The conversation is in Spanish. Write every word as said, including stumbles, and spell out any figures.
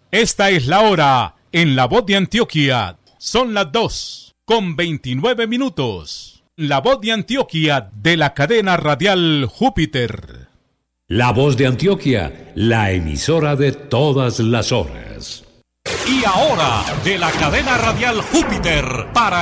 Esta es la hora en La Voz de Antioquia. Son las dos con veintinueve minutos. La Voz de Antioquia de la cadena radial Júpiter. La Voz de Antioquia, la emisora de todas las horas. Y ahora, de la cadena radial Júpiter, para